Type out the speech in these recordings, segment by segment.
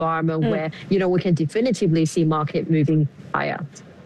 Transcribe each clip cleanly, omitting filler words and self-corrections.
environment where, we can definitively see market moving higher.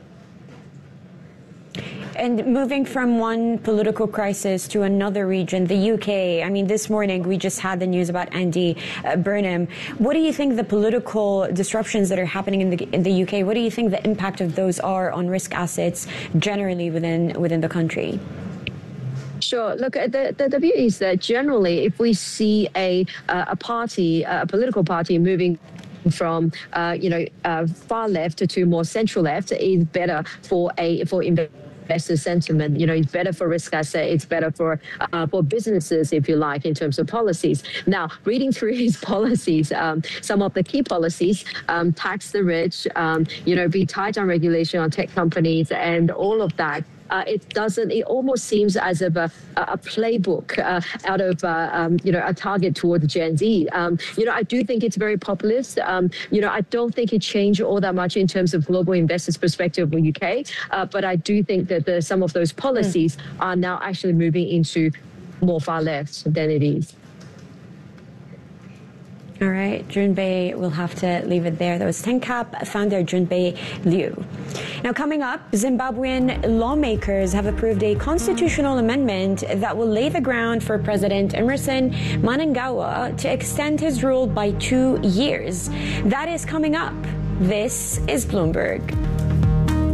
And moving from one political crisis to another region, the UK, I mean, this morning we just had the news about Andy Burnham. What do you think the political disruptions that are happening in the UK, what do you think the impact of those are on risk assets generally within the country? Sure. Look, the view is that generally, if we see a political party moving from far left to more central left, is better for investor sentiment. It's better for risk asset. It's better for businesses, if you like, in terms of policies. Now, reading through his policies, some of the key policies, tax the rich, be tight on regulation on tech companies, and all of that. It almost seems as if a playbook out of, a target towards Gen Z. I do think it's very populist. I don't think it changed all that much in terms of global investors' perspective of the UK. But I do think that some of those policies are now actually moving into more far left than it is. All right, Junpei, we'll have to leave it there. That was TenCap founder Junpei Liu. Now, coming up, Zimbabwean lawmakers have approved a constitutional amendment that will lay the ground for President Emmerson Mnangagwa to extend his rule by 2 years. That is coming up. This is Bloomberg.